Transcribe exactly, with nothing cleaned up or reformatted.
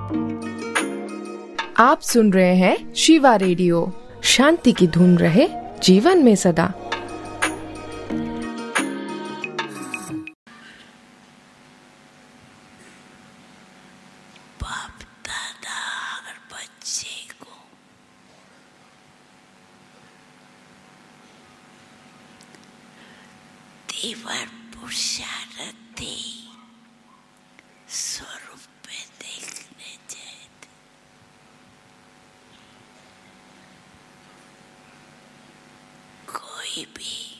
आप सुन रहे हैं शिवा रेडियो। शांति की धुन रहे जीवन में सदा। बाप दादा हर बच्चे को दीवार पुरुषार्थी स्वरूप में देखने चाहिए। कोई भी